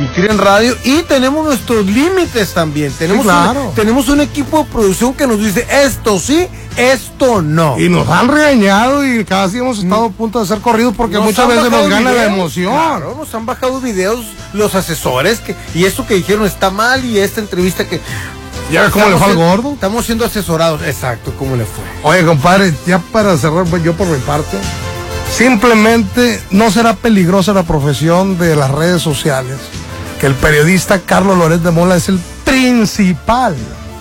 transmitir en radio y tenemos nuestros límites también. Tenemos, tenemos un equipo de producción que nos dice esto sí, esto no. Y nos han regañado y casi hemos estado a punto de ser corridos porque muchas veces nos gana la emoción. Claro, nos han bajado videos los asesores y eso que dijeron está mal y esta entrevista que... ¿Ya ves cómo le fue al gordo? Estamos siendo asesorados, exacto, cómo le fue. Oye, compadre, ya para cerrar, pues yo por mi parte, simplemente no será peligrosa la profesión de las redes sociales, que el periodista Carlos Loret de Mola es el principal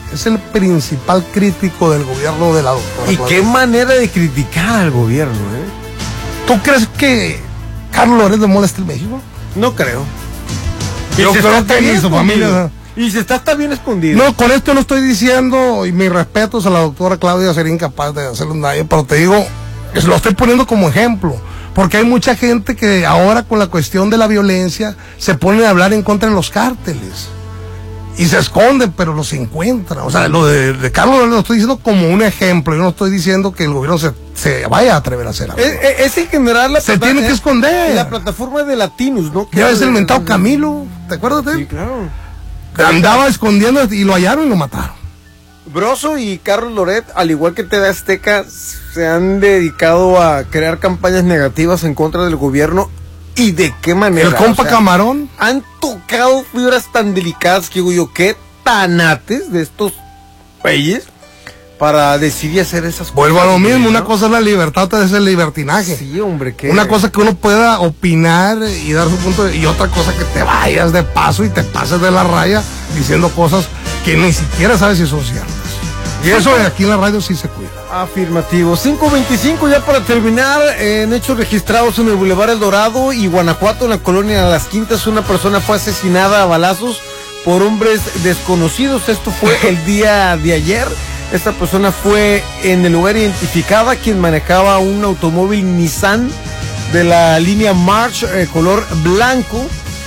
crítico del gobierno de la doctora. ¿Y qué manera de criticar al gobierno, ¿Tú crees que Carlos Loret de Mola está en México? No creo. Yo creo que ni su familia... Y se está bien escondido. No, con esto no estoy diciendo, y mis respetos a la doctora Claudia, sería incapaz de hacerle un daño, pero te digo, lo estoy poniendo como ejemplo, porque hay mucha gente que ahora con la cuestión de la violencia se pone a hablar en contra de los cárteles. Y se esconden, pero los encuentran. O sea, lo de Carlos lo estoy diciendo como un ejemplo. Yo no estoy diciendo que el gobierno se vaya a atrever a hacer algo. Es en general se tiene que esconder. La plataforma de Latinos, ¿no? Ya ves el mentado Camilo, ¿te acuerdas de él? Sí, claro. Andaba escondiendo y lo hallaron y lo mataron. Broso y Carlos Loret, al igual que TV Azteca, se han dedicado a crear campañas negativas en contra del gobierno. ¿Y de qué manera? El compa Camarón. Han tocado fibras tan delicadas que digo yo, qué tanates de estos güeyes para decidir hacer esas cosas. Vuelvo a lo mismo, ¿no? Una cosa es la libertad, otra es el libertinaje. Sí, hombre, que... Una cosa que uno pueda opinar y dar su punto de... Y otra cosa que te vayas de paso y te pases de la raya diciendo cosas que ni siquiera sabes si son ciertas. Y eso aquí en la radio sí se cuida. Afirmativo. 5:25 ya para terminar. En hechos registrados en el Boulevard El Dorado y Guanajuato, en la colonia Las Quintas, una persona fue asesinada a balazos por hombres desconocidos. Esto fue el día de ayer. Esta persona fue en el lugar identificada, quien manejaba un automóvil Nissan de la línea March, color blanco,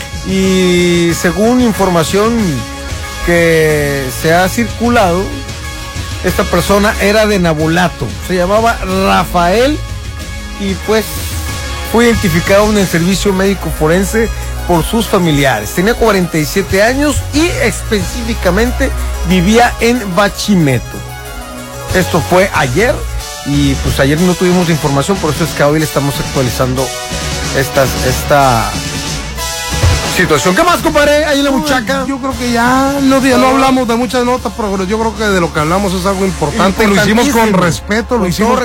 y según información que se ha circulado, esta persona era de Navolato, se llamaba Rafael y pues fue identificado en el servicio médico forense por sus familiares. Tenía 47 años y específicamente vivía en Bachimeto. Esto fue ayer y pues ayer no tuvimos información, por eso es que hoy le estamos actualizando esta situación. ¿Qué más, compadre? Ahí en la muchaca. Yo creo que ya no hablamos de muchas notas, pero yo creo que de lo que hablamos es algo importante. Lo hicimos con respeto,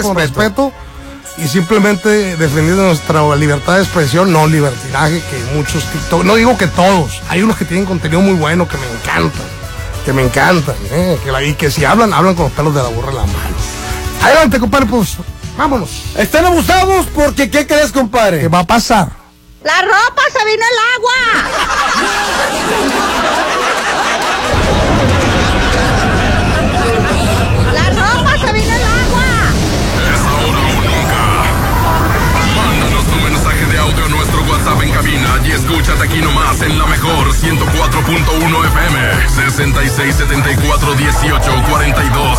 y simplemente defendiendo nuestra libertad de expresión, no libertinaje, que muchos TikTok, no digo que todos, hay unos que tienen contenido muy bueno que me encantan, y que si hablan con los pelos de la burra en la mano. Adelante, compadre, pues vámonos. Están abusados porque ¿qué crees, compadre? ¿Qué va a pasar? ¡La ropa se vino el agua! ¡La ropa se vino el agua! Es ahora o nunca. Mándanos tu mensaje de audio a nuestro WhatsApp en cabina y escúchate aquí nomás en la mejor 104.1 FM 66741842.